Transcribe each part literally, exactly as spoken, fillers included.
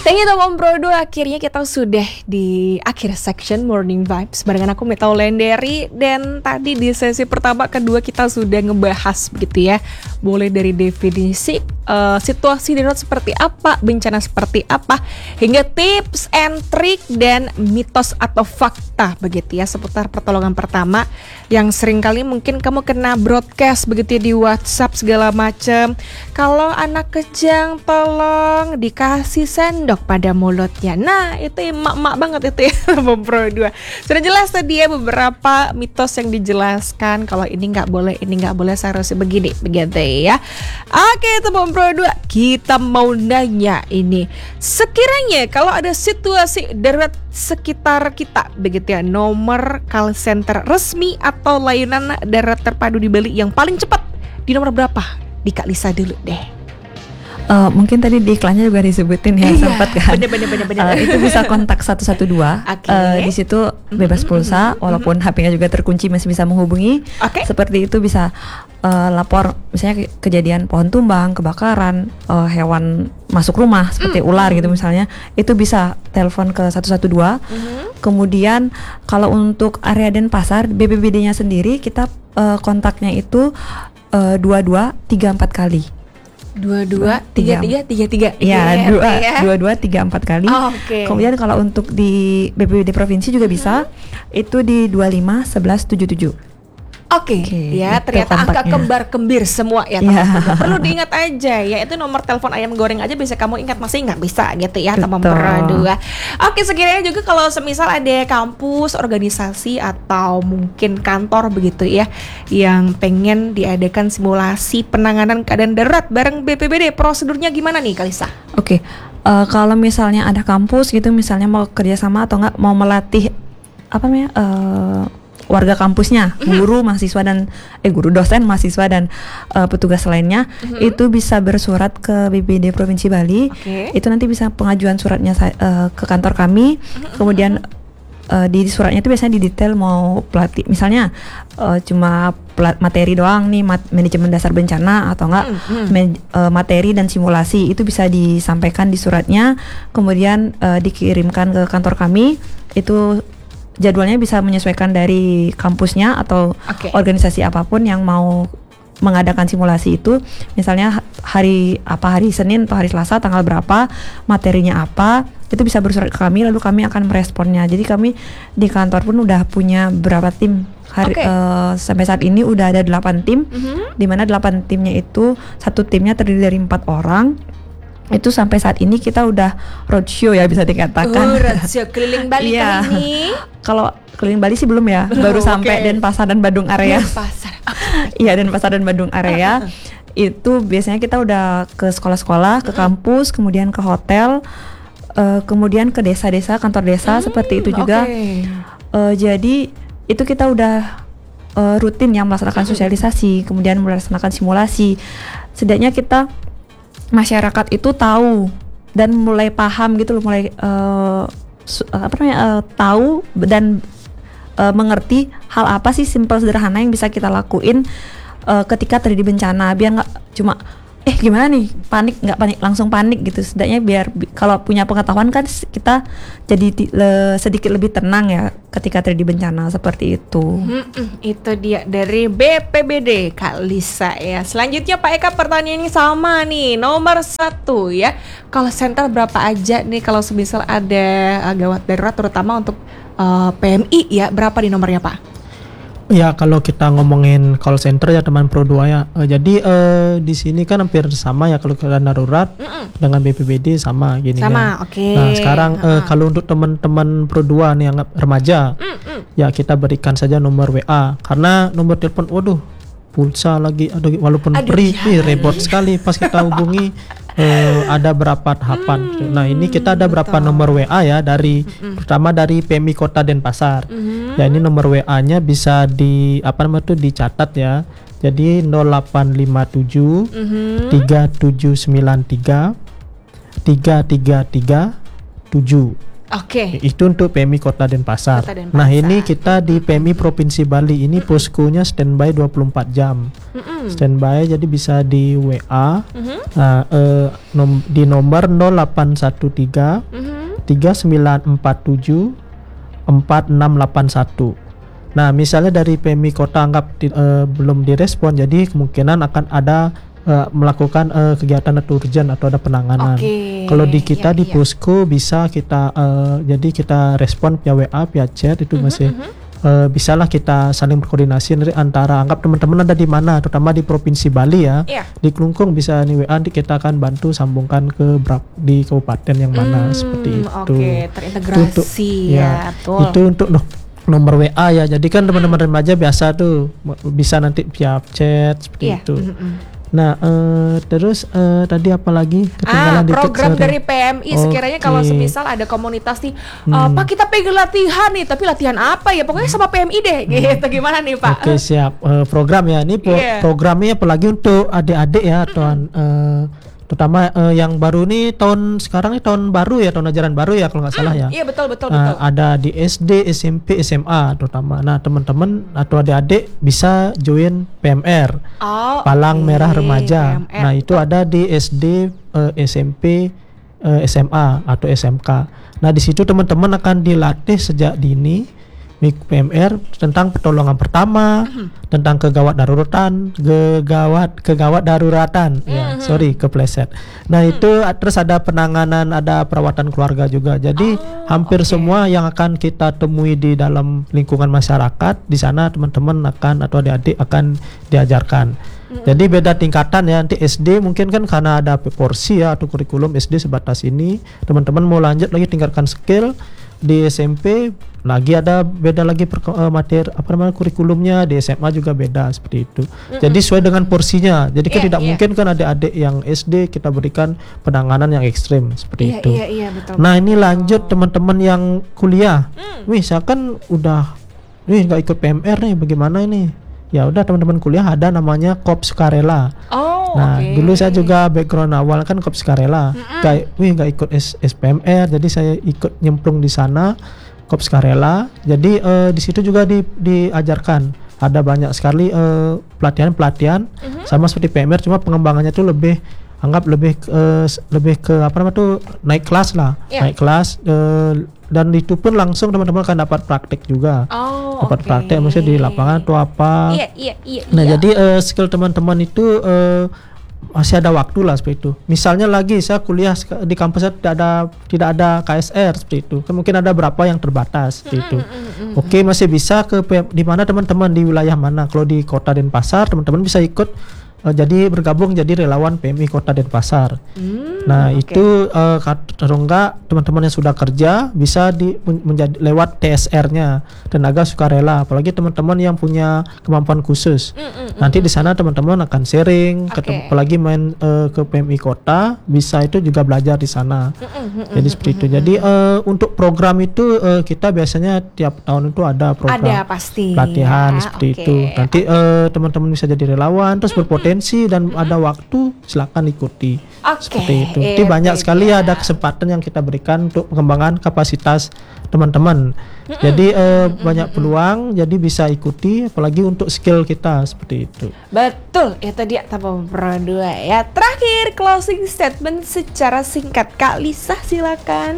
Thank you Tom Bro dua. Akhirnya kita sudah di akhir section Morning Vibes barengan aku Mita Wulandari. Dan tadi di sesi pertama kedua kita sudah ngebahas begitu ya, mulai dari definisi uh, situasi darurat seperti apa, bencana seperti apa, hingga tips and trick dan mitos atau fakta begitu ya seputar pertolongan pertama yang seringkali mungkin kamu kena broadcast begitu ya di WhatsApp segala macam. Kalau anak kejang tolong dikasih sendok pada mulutnya. Nah itu emak-emak banget itu ya Bro dua. Sudah jelas tadi ya beberapa mitos yang dijelaskan. Kalau ini gak boleh, ini gak boleh, seharusnya begini begitu ya. Oke itu Bro dua, kita mau nanya ini, sekiranya kalau ada situasi darurat sekitar kita begitu ya, nomor call center resmi atau layanan darurat terpadu di Bali yang paling cepat di nomor berapa? Di Kak Lisa dulu deh. Uh, mungkin tadi di iklannya juga disebutin ya, iya, sempat kan. Bener-bener. Uh, itu bisa kontak satu satu dua. Okay. Uh, di situ bebas pulsa, mm-hmm. walaupun H P-nya juga terkunci masih bisa menghubungi. Okay. Seperti itu bisa uh, lapor misalnya ke- kejadian pohon tumbang, kebakaran, uh, hewan masuk rumah seperti mm. ular gitu misalnya. Itu bisa telepon ke satu satu dua. Mm-hmm. Kemudian kalau untuk area Denpasar, B P B D-nya sendiri kita uh, kontaknya itu uh, dua dua tiga empat kali. dua dua tiga tiga tiga tiga ya dua dua dua tiga empat kali. Oh, okay. Kemudian kalau untuk di B P B D provinsi juga bisa, hmm. itu di dua lima sebelas tujuh tujuh. Oke, okay. okay, ya ternyata angka kembar kembir semua ya teman-teman. Perlu diingat aja ya, itu nomor telepon ayam goreng aja bisa kamu ingat, masih nggak bisa gitu ya teman berdua. Oke, sekiranya juga kalau semisal ada kampus, organisasi atau mungkin kantor begitu ya yang pengen diadakan simulasi penanganan keadaan darurat bareng B P B D, prosedurnya gimana nih Kalisa? Oke, okay. uh, kalau misalnya ada kampus gitu, misalnya mau kerjasama atau nggak mau melatih apa namanya? Uh, warga kampusnya, guru, mahasiswa dan eh guru dosen, mahasiswa dan uh, petugas lainnya, mm-hmm. itu bisa bersurat ke B P B D Provinsi Bali. Okay. Itu nanti bisa pengajuan suratnya uh, ke kantor kami. Mm-hmm. Kemudian uh, di suratnya itu biasanya didetail mau pelatih, misalnya uh, cuma pelat materi doang nih, mat- manajemen dasar bencana atau enggak mm-hmm. me- uh, materi dan simulasi, itu bisa disampaikan di suratnya. Kemudian uh, dikirimkan ke kantor kami. Itu jadwalnya bisa menyesuaikan dari kampusnya atau okay. organisasi apapun yang mau mengadakan simulasi itu. Misalnya hari apa, hari Senin atau hari Selasa tanggal berapa, materinya apa, itu bisa bersurat ke kami, lalu kami akan meresponnya. Jadi kami di kantor pun udah punya berapa tim. Hari, okay. uh, sampai saat ini udah ada delapan tim, mm-hmm. di mana delapan timnya itu satu timnya terdiri dari empat orang. Itu sampai saat ini kita udah roadshow ya bisa dikatakan. Oh, roadshow keliling Bali yeah. kali ini. Kalau keliling Bali sih belum ya, baru oh, sampai okay. Denpasar dan Badung area. Denpasar. Iya, Denpasar dan Badung area. Itu biasanya kita udah ke sekolah-sekolah, ke kampus, kemudian ke hotel, uh, kemudian ke desa-desa, kantor desa, hmm, seperti itu juga. Okay. Uh, jadi itu kita udah uh, rutin ya melaksanakan sosialisasi, kemudian melaksanakan simulasi. Setidaknya kita masyarakat itu tahu dan mulai paham gitu loh, mulai uh, su- apa namanya uh, tahu dan uh, mengerti hal apa sih simpel sederhana yang bisa kita lakuin uh, ketika terjadi bencana, biar nggak cuma eh gimana nih panik, nggak panik langsung panik gitu. Setidaknya biar bi- kalau punya pengetahuan kan kita jadi ti- le- sedikit lebih tenang ya ketika terjadi bencana seperti itu. Hmm, itu dia dari B P B D Kak Lisa ya. Selanjutnya Pak Eka, pertanyaan ini sama nih, nomor satu ya. Call center berapa aja nih kalau semisal ada uh, gawat darurat terutama untuk uh, P M I ya, berapa di nomornya Pak? Ya kalau kita ngomongin call center ya teman Pro dua ya, uh, jadi uh, di sini kan hampir sama ya kalau keadaan darurat. Mm-mm. Dengan B P B D sama gini sama, ya. oke. Okay. Nah sekarang uh, kalau untuk teman-teman Pro dua nih yang remaja, Mm-mm. ya kita berikan saja nomor W A, karena nomor telepon waduh pulsa lagi, aduh walaupun aduh, free ya. nih repot sekali pas kita hubungi. Uh, ada berapa tahapan. Hmm, nah ini kita ada berapa betul. Nomor W A ya dari mm-hmm. pertama dari P M I Kota Denpasar. Mm-hmm. Ya ini nomor W A-nya bisa di apa namanya tuh dicatat ya. Jadi nol delapan lima tujuh mm-hmm. tiga tujuh sembilan tiga tiga tiga tiga tujuh. Oke. Okay. Itu untuk P M I Kota Denpasar. Kota Denpasar. Nah ini kita di P M I Provinsi Bali ini poskonya standby dua puluh empat jam. Mm-mm. Standby, jadi bisa di W A. Mhm. Nah, eh, nom- di nomor nol delapan satu tiga Mhm. tiga sembilan empat tujuh empat enam delapan satu. Nah, misalnya dari P M I Kota anggap di- eh, belum direspon, jadi kemungkinan akan ada eh, melakukan eh, kegiatan atau urgent atau ada penanganan. Oke, Kalau di kita ya, di ya. posko bisa kita eh, jadi kita respon via W A, via chat itu Mhm, masih mhm. eh, bisalah kita saling berkoordinasi nanti antara anggap teman-teman ada di mana, terutama di provinsi Bali ya. Iya. Di Kelungkung bisa nih W A, nanti kita akan bantu sambungkan ke berap- di kabupaten yang mana Hmm, seperti itu. Oke, terintegrasi Itu untuk- ya, betul. Itu untuk no- nomor W A ya. Jadi kan teman-teman remaja biasa tuh m- bisa nanti via chat seperti Iya. itu. Mhm. Nah, eh, terus eh, tadi apa lagi? Ah, Ketinggalan dikit, program sorry. dari P M I sekiranya kalau Oke. semisal ada komunitas nih, Hmm. "Eh, Pak kita pengen latihan nih, tapi latihan apa ya? Pokoknya sama P M I deh, gitu. Gimana nih Pak? Oke, siap. Eh, program ya. Ini pro- Iya. programnya apalagi untuk adik-adik ya, tuan. eh, terutama eh, yang baru nih tahun sekarang nih tahun baru ya, tahun ajaran baru ya kalau nggak salah ya. Iya betul betul Nah, betul. ada di S D, S M P, S M A terutama. Nah, teman-teman atau adik-adik bisa join P M R, Oh, Palang oke, Merah Remaja. P M R. Nah, itu ada di S D, eh, S M P, eh, S M A atau S M K. Nah, di situ teman-teman akan dilatih sejak dini P M R tentang pertolongan pertama, tentang kegawat daruratan, kegawat kegawat daruratan. Ya, sorry kepleset. Nah, itu a- terus ada penanganan, ada perawatan keluarga juga. Jadi hampir semua yang akan kita temui di dalam lingkungan masyarakat, di sana teman-teman akan atau adik-adik akan diajarkan. Jadi beda tingkatan ya. Nanti S D mungkin kan karena ada porsi ya atau kurikulum S D sebatas ini. Teman-teman mau lanjut lagi tingkatkan skill di S M P lagi ada beda lagi perko- eh, materi apa namanya kurikulumnya, di S M A juga beda seperti itu. Jadi sesuai dengan porsinya. Jadi kan Iya, tidak iya. mungkin kan adik-adik yang S D kita berikan penanganan yang ekstrim seperti Iya itu. iya iya betul. Nah, ini lanjut teman-teman yang kuliah. Hmm. Wih, saya kan udah wih nggak ikut P M R nih, bagaimana ini? Ya udah teman-teman kuliah ada namanya Korps Sukarela. Oh, Nah, oke. dulu saya juga background awal kan Korps Sukarela. Kayak wih nggak ikut S- SPMR, jadi saya ikut nyemplung di sana Korps Sukarela. Jadi eh, di situ juga di, diajarkan ada banyak sekali eh, pelatihan-pelatihan sama seperti P M R, cuma pengembangannya tuh lebih anggap lebih ke- eh, s- lebih ke apa namanya tuh naik kelas lah, Iya. naik kelas eh, dan itu pun langsung teman-teman akan dapat praktek juga. Oh, Dapat oke. praktek maksudnya di lapangan atau apa. Iya iya iya. Nah, iya. jadi eh, skill teman-teman itu eh, masih ada waktu lah seperti itu. Misalnya lagi saya kuliah sek- di kampus saya tidak ada tidak ada K S R seperti itu. Kan mungkin ada berapa yang terbatas seperti itu. Oke, masih bisa ke P- di mana teman-teman di wilayah mana. Kalau di Kota Denpasar teman-teman bisa ikut eh, jadi bergabung jadi relawan P M I Kota Denpasar. Hmm, Nah, oke. itu eh, kat- atau enggak teman-teman yang sudah kerja bisa di men- menjadi lewat T S R-nya, tenaga sukarela, apalagi teman-teman yang punya kemampuan khusus. Mm, mm, Nanti di sana teman-teman akan sharing, Oke. ketemu apalagi main eh, ke P M I Kota, bisa itu juga belajar di sana. Mm, mm, mm, Jadi seperti itu. Jadi eh, untuk program itu eh, kita biasanya tiap tahun itu ada program Ada pasti. pelatihan ya, seperti oke. itu. Nanti eh, teman-teman bisa jadi relawan, terus berpotensi dan ada waktu, silakan ikuti. Oke, Seperti itu. Jadi itu banyak sekali dia. ada kesempatan yang kita berikan untuk pengembangan kapasitas teman-teman. Jadi eh, banyak peluang, jadi bisa ikuti, apalagi untuk skill kita seperti itu. Betul, itu dia tahap Pro dua ya. Terakhir closing statement secara singkat. Kak Lisa silakan.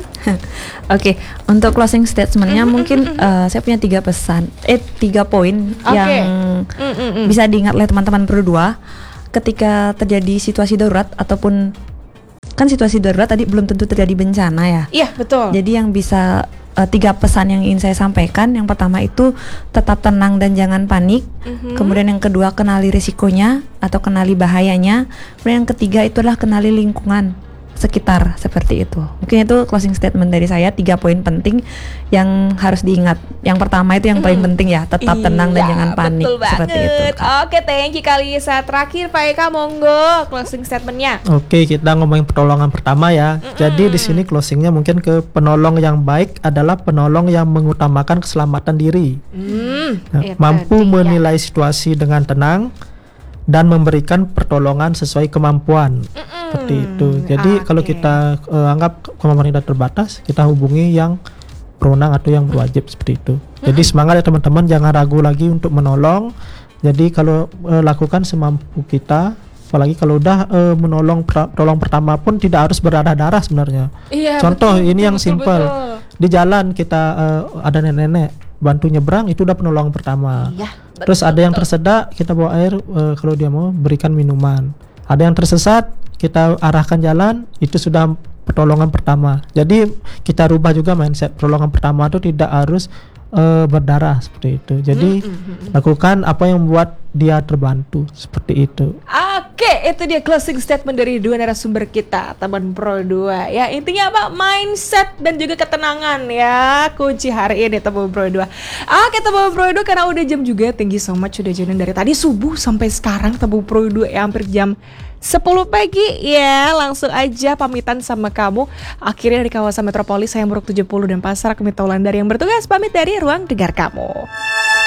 Oke, untuk closing statementnya mungkin eh, saya punya tiga pesan, eh tiga poin Oke. yang Mm, mm, mm. bisa diingat oleh teman-teman Pro dua ketika terjadi situasi darurat ataupun kan situasi darurat tadi belum tentu terjadi bencana ya. Iya betul. Jadi yang bisa eh, tiga pesan yang ingin saya sampaikan, yang pertama itu tetap tenang dan jangan panik. Mhm. Kemudian yang kedua kenali risikonya atau kenali bahayanya. Kemudian yang ketiga itu adalah kenali lingkungan sekitar seperti itu. Mungkin itu closing statement dari saya, tiga poin penting yang harus diingat. Yang pertama itu yang paling penting ya, tetap tenang dan Iya, jangan panik betul seperti itu. banget. Oke, thank you Kak Lisa. Terakhir Pak Eka, monggo closing statementnya. Oke, kita ngomongin pertolongan pertama ya. Jadi di sini closingnya mungkin ke penolong yang baik adalah penolong yang mengutamakan keselamatan diri. Hmm, Nah, itu mampu dia. menilai situasi dengan tenang dan memberikan pertolongan sesuai kemampuan. Seperti itu. Jadi kalau oke. kita eh, anggap kemampuan kita terbatas, kita hubungi yang berwenang atau yang berwajib seperti itu. Jadi semangat ya teman-teman, jangan ragu lagi untuk menolong. Jadi kalau uh, lakukan semampu kita, apalagi kalau udah uh, menolong pra- pertolongan pertama pun tidak harus berdarah-darah sebenarnya. Iya, Contoh betul, ini betul, yang betul, simpel. betul. Di jalan kita uh, ada nenek-nenek bantu nyebrang, itu udah penolongan pertama. Iya, betul, Terus ada yang betul. tersedak, kita bawa air, uh, kalau dia mau berikan minuman. Ada yang tersesat, kita arahkan jalan, itu sudah pertolongan pertama. Jadi kita rubah juga mindset, pertolongan pertama itu tidak harus uh, berdarah seperti itu. Jadi Mm, mm, mm, mm. lakukan apa yang membuat dia terbantu seperti itu. Oke, itu dia closing statement dari dua narasumber kita, teman Pro dua. Ya, intinya apa? Mindset dan juga ketenangan ya, kunci hari ini teman Pro dua. Oke, teman Pro dua, karena udah jam juga. Thank you so much udah join dari tadi subuh sampai sekarang teman Pro dua ya, hampir jam sepuluh pagi ya. Langsung aja pamitan sama kamu. Akhirnya dari kawasan metropolis saya Buruk tujuh puluh dan Pasar, kami Taulandari yang bertugas pamit dari ruang dengar kamu.